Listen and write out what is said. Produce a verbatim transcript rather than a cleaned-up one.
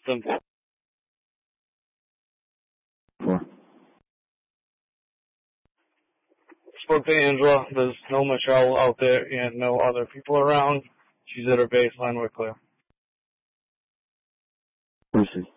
Austin. Four. Spoke to Angela. There's no Michelle out there and no other people around. She's at her baseline. We're clear. Where's she?